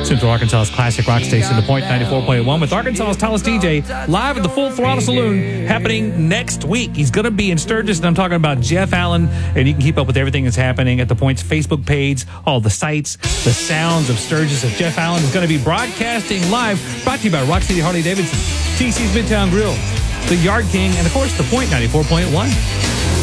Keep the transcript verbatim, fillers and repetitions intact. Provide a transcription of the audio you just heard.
Central Arkansas's classic rock station, The Point ninety-four point one, with Arkansas's tallest D J, live at the Full Throttle Saloon, happening next week. He's going to be in Sturgis, and I'm talking about Jeff Allen, and you can keep up with everything that's happening at The Point's Facebook page, all the sites, the sounds of Sturgis. Of Jeff Allen is going to be broadcasting live, brought to you by Rock City Harley Davidson, T C's Midtown Grill, The Yard King, and of course, The Point ninety-four point one.